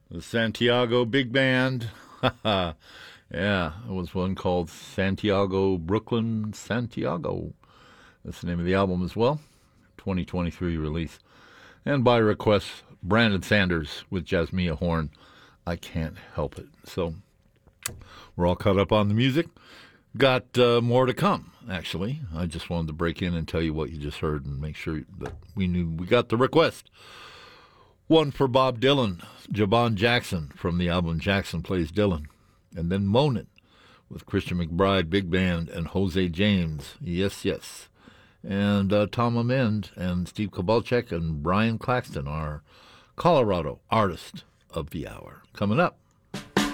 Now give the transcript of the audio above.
The Santiago Big Band. Yeah, it was one called Santiago, Brooklyn, Santiago. That's the name of the album as well. 2023 release. And by request, Brandon Sanders with Jasmia Horn. I Can't Help It. So we're all caught up on the music. Got more to come, actually. I just wanted to break in and tell you what you just heard and make sure that we knew we got the request. One for Bob Dylan, Javon Jackson from the album Jackson Plays Dylan. And then Moanin' with Christian McBride Big Band and Jose James. Yes, yes. And Tom Amend and Steve Kovalchek and Brian Claxton, our Colorado Artist of the Hour. Coming up.